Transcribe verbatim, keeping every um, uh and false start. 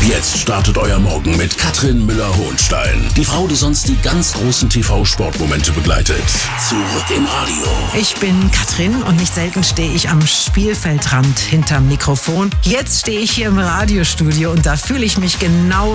Jetzt startet euer Morgen mit Katrin Müller-Hohenstein. Die Frau, die sonst die ganz großen T V-Sportmomente begleitet. Zurück im Radio. Ich bin Katrin und nicht selten stehe ich am Spielfeldrand hinterm Mikrofon. Jetzt stehe ich hier im Radiostudio und da fühle ich mich genau